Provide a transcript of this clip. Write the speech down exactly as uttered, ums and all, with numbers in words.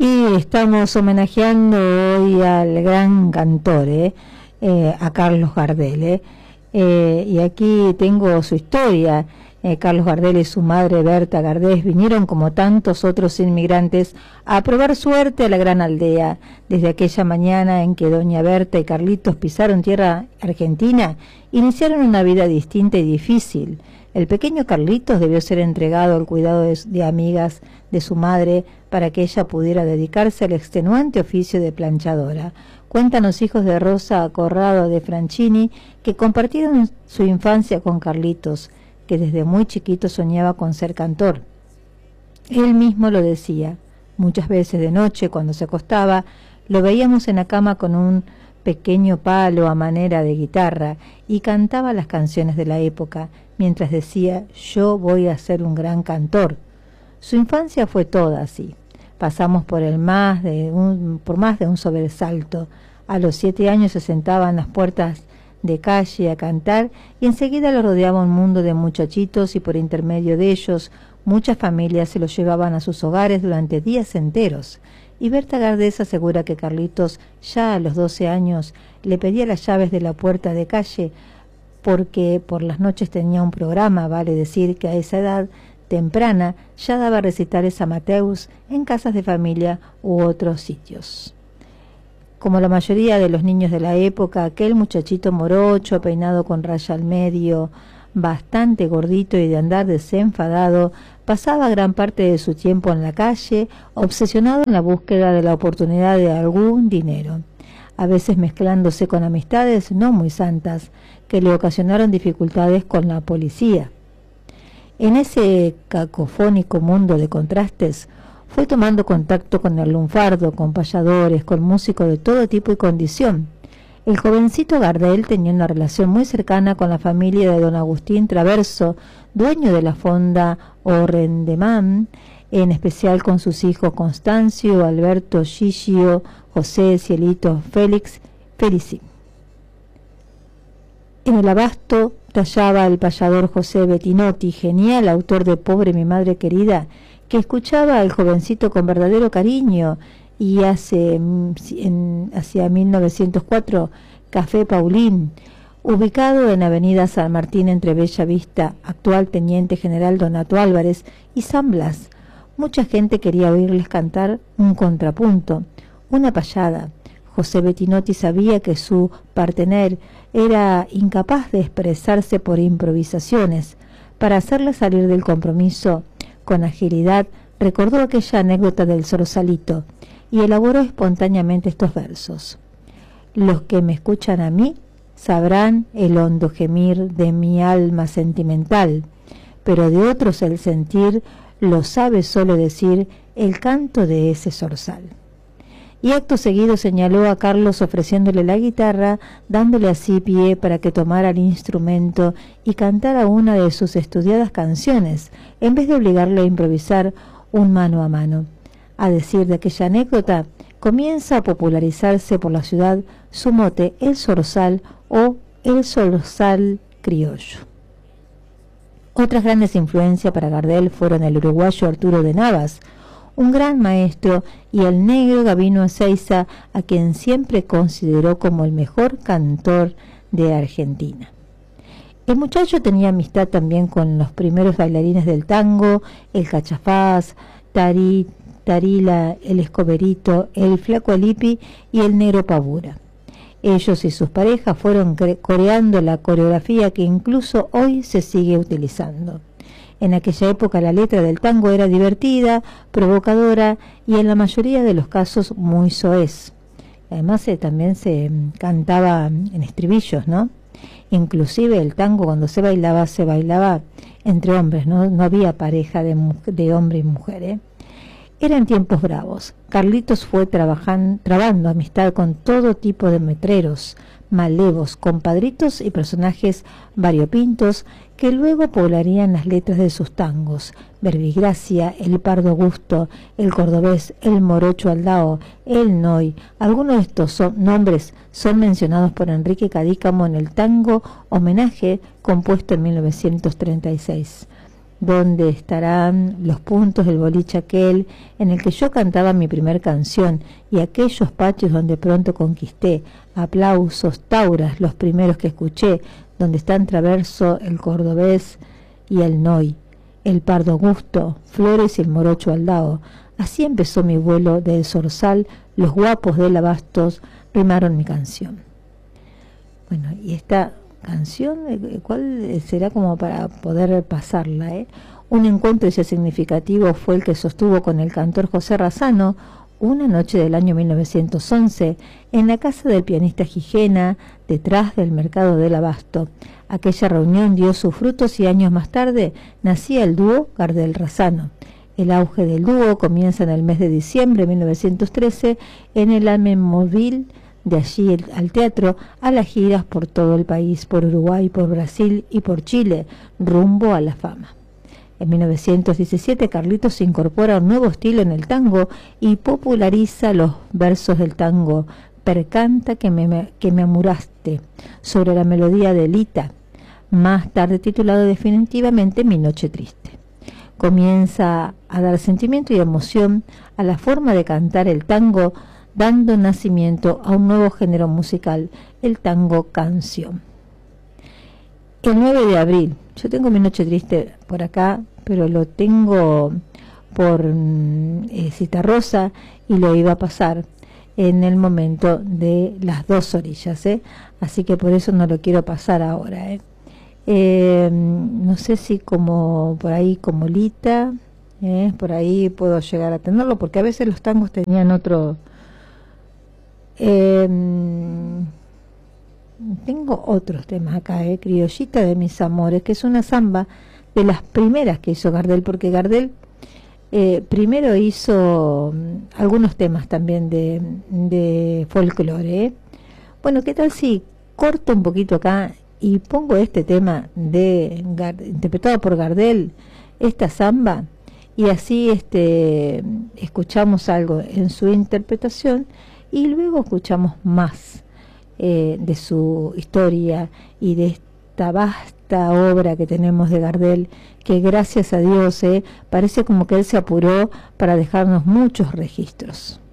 Y estamos homenajeando hoy al gran cantor, ¿eh? Eh, a Carlos Gardel. ¿eh? Eh, y aquí tengo su historia. Eh, Carlos Gardel y su madre Berta Gardel vinieron como tantos otros inmigrantes a probar suerte a la gran aldea. Desde aquella mañana en que doña Berta y Carlitos pisaron tierra argentina, iniciaron una vida distinta y difícil. El pequeño Carlitos debió ser entregado al cuidado de, de amigas de su madre para que ella pudiera dedicarse al extenuante oficio de planchadora. Cuentan los hijos de Rosa Corrado de Franchini que compartieron su infancia con Carlitos, que desde muy chiquito soñaba con ser cantor. Él mismo lo decía. Muchas veces de noche, cuando se acostaba, lo veíamos en la cama con un pequeño palo a manera de guitarra y cantaba las canciones de la época, mientras decía: yo voy a ser un gran cantor. Su infancia fue toda así. Pasamos por el más de un, por más de un sobresalto. A los siete años se sentaba en las puertas de calle a cantar y enseguida lo rodeaba un mundo de muchachitos y por intermedio de ellos muchas familias se lo llevaban a sus hogares durante días enteros. Y Berta Gardel asegura que Carlitos ya a los doce años le pedía las llaves de la puerta de calle porque por las noches tenía un programa, vale decir que a esa edad temprana ya daba recitales amateurs en casas de familia u otros sitios. Como la mayoría de los niños de la época, aquel muchachito morocho, peinado con raya al medio, bastante gordito y de andar desenfadado, pasaba gran parte de su tiempo en la calle, obsesionado en la búsqueda de la oportunidad de algún dinero, a veces mezclándose con amistades no muy santas, que le ocasionaron dificultades con la policía. En ese cacofónico mundo de contrastes, fue tomando contacto con el lunfardo, con payadores, con músicos de todo tipo y condición. El jovencito Gardel tenía una relación muy cercana con la familia de don Agustín Traverso, dueño de la fonda Orrendemán, en especial con sus hijos Constancio, Alberto, Gigio, José, Cielito, Félix, Felici. En el abasto tallaba el payador José Bettinotti, genial autor de Pobre mi madre querida, que escuchaba al jovencito con verdadero cariño, y hace en, hacia mil novecientos cuatro Café Paulín, ubicado en Avenida San Martín entre Bella Vista, actual Teniente General Donato Álvarez, y San Blas. Mucha gente quería oírles cantar un contrapunto, una payada. José Bettinotti sabía que su partener era incapaz de expresarse por improvisaciones. Para hacerle salir del compromiso con agilidad, recordó aquella anécdota del Zorsalito y elaboró espontáneamente estos versos. Los que me escuchan a mí sabrán el hondo gemir de mi alma sentimental, pero de otros el sentir lo sabe solo decir el canto de ese zorzal. Y acto seguido señaló a Carlos ofreciéndole la guitarra, dándole así pie para que tomara el instrumento y cantara una de sus estudiadas canciones, en vez de obligarle a improvisar un mano a mano. A decir de aquella anécdota, comienza a popularizarse por la ciudad su mote el zorzal o el zorzal criollo. Otras grandes influencias para Gardel fueron el uruguayo Arturo de Navas, un gran maestro, y el negro Gabino Ezeiza, a quien siempre consideró como el mejor cantor de Argentina. El muchacho tenía amistad también con los primeros bailarines del tango, el Cachafaz, Tari, Tarila, el Escoberito, el Flaco Alipi y el Negro Pavura. Ellos y sus parejas fueron coreando la coreografía que incluso hoy se sigue utilizando. En aquella época la letra del tango era divertida, provocadora y en la mayoría de los casos muy soez. Además eh, también se cantaba en estribillos, ¿no? Inclusive el tango cuando se bailaba, se bailaba entre hombres, no, no había pareja de, de hombre y mujer. ¿eh? Eran tiempos bravos. Carlitos fue trabajan, trabando amistad con todo tipo de metreros, malevos, compadritos y personajes variopintos que luego poblarían las letras de sus tangos: Verbigracia, el Pardo Gusto, el Cordobés, el Morocho Aldao, el Noy. Algunos de estos son, nombres son mencionados por Enrique Cadícamo en el tango Homenaje, compuesto en mil novecientos treinta y seis. donde estarán los puntos del boliche aquel en el que yo cantaba mi primer canción, y aquellos patios donde pronto conquisté aplausos, tauras, los primeros que escuché, donde están Traverso, el cordobés y el Noy, el Pardo Gusto, Flores y el Morocho Aldao. Así empezó mi vuelo del Zorzal, los guapos del Abastos rimaron mi canción. Bueno, y esta canción, ¿cuál será como para poder pasarla? ¿eh? Un encuentro ese significativo fue el que sostuvo con el cantor José Razano una noche del año mil novecientos once en la casa del pianista Gijena, detrás del mercado del Abasto. Aquella reunión dio sus frutos y años más tarde nacía el dúo Gardel-Razano. El auge del dúo comienza en el mes de diciembre de mil novecientos trece en el Almenmóvil, de allí el, al teatro, a las giras por todo el país, por Uruguay, por Brasil y por Chile, rumbo a la fama. En mil novecientos diecisiete Carlitos se incorpora un nuevo estilo en el tango y populariza los versos del tango Percanta que me, que me amuraste, sobre la melodía de Lita, más tarde titulado definitivamente Mi Noche Triste. Comienza a dar sentimiento y emoción a la forma de cantar el tango, dando nacimiento a un nuevo género musical, el tango canción. El nueve de abril, yo tengo Mi Noche Triste por acá, pero lo tengo por eh, Citarrosa y lo iba a pasar en el momento de las dos orillas, ¿eh? Así que por eso no lo quiero pasar ahora, ¿eh? Eh, no sé si como por ahí como Lita, ¿eh? Por ahí puedo llegar a tenerlo, porque a veces los tangos tenían otro... Eh, tengo otros temas acá, eh, Criollita de mis amores, que es una samba de las primeras que hizo Gardel, porque Gardel eh, primero hizo um, algunos temas también de, de folclore. ¿eh? Bueno, ¿qué tal si corto un poquito acá y pongo este tema de interpretado por Gardel, esta samba, y así este escuchamos algo en su interpretación y luego escuchamos más eh, de su historia y de esta vasta obra que tenemos de Gardel, que gracias a Dios eh, parece como que él se apuró para dejarnos muchos registros.